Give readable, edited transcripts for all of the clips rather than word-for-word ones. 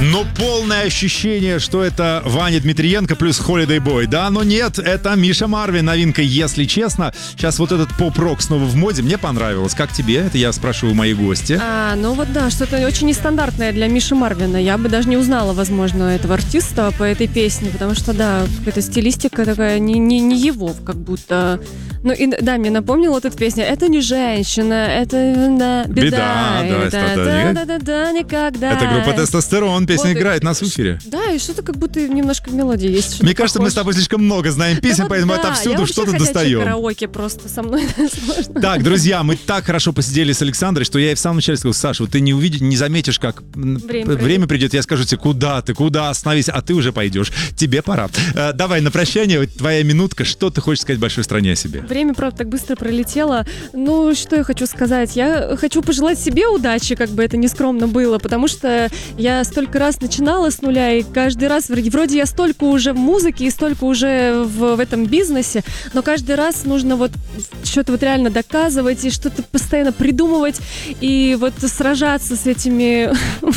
Но полное ощущение, что это Ваня Дмитриенко плюс Holiday Boy. Да, но нет, это Миша Марвин, новинка, если честно. Сейчас вот этот поп-рок снова в моде, мне понравилось. Как тебе? Это я спрашиваю у моих гостей. Ну вот да, что-то очень нестандартное для Миши Марвина. Я бы даже не узнала, возможно, этого артиста по этой песне, потому что, да, какая-то стилистика такая не его, как будто. Ну и да, мне напомнила вот эта песня. Это не женщина, это беда. Да, никогда. Это группа «Тестостерон», песня вот играет на суфере. Да, и что-то как будто немножко в мелодии есть. Мне кажется, мы с тобой слишком много знаем песен, да, поэтому отовсюду что-то достаем. Караоке просто со мной сложно. Так, друзья, мы так хорошо посидели с Александрой, что я ей в самом начале сказал: Саша, вот ты не увидишь, не заметишь, как время придет, я скажу тебе, куда остановись, а ты уже пойдешь. Тебе пора. Давай, на прощание, твоя минутка, что ты хочешь сказать большой стране о себе? Время, правда, так быстро пролетело. Ну, что я хочу сказать? Я хочу пожелать себе удачи, как бы это ни скромно было, потому что я столько раз начинала с нуля, и каждый раз, вроде я столько уже в музыке и столько уже в этом бизнесе, но каждый раз нужно вот что-то вот реально доказывать и что-то постоянно придумывать и вот сражаться с этими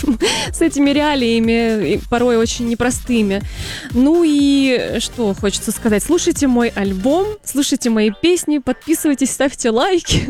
реалиями, и порой очень непростыми. Ну и что хочется сказать? Слушайте мой альбом, слушайте мои песни, подписывайтесь, ставьте лайки,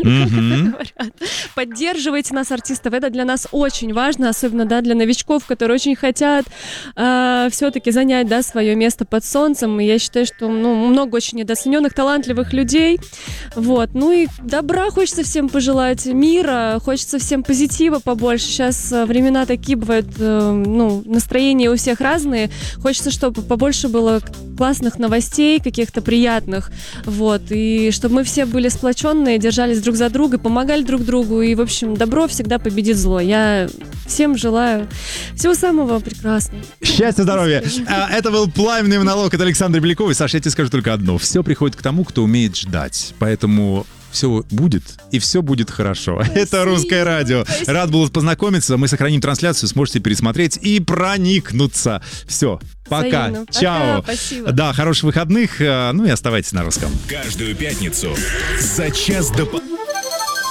поддерживайте нас, артистов. Это для нас очень важно, особенно, да, для новичков, которые очень хотят все-таки занять, да, свое место под солнцем. И я считаю, что много очень недооцененных, талантливых людей. Вот. Ну и добра хочется всем пожелать, мира, хочется всем позитива побольше. Сейчас времена такие бывают, настроения у всех разные. Хочется, чтобы побольше было классных новостей, каких-то приятных. Вот. И чтобы мы все были сплоченные, держались друг за друга, помогали друг другу. И, в общем, добро всегда победит зло. Я всем желаю всего самого прекрасного. Счастья, здоровья. Это был пламенный монолог от Александры Беляковой. Саша, я тебе скажу только одно. Все приходит к тому, кто умеет ждать. Поэтому все будет, и все будет хорошо. Спасибо. Это «Русское радио». Спасибо. Рад был познакомиться. Мы сохраним трансляцию, сможете пересмотреть и проникнуться. Все, пока. Взаимно. Чао. Пока, спасибо. Да, хороших выходных. Ну и оставайтесь на русском. Каждую пятницу за час до...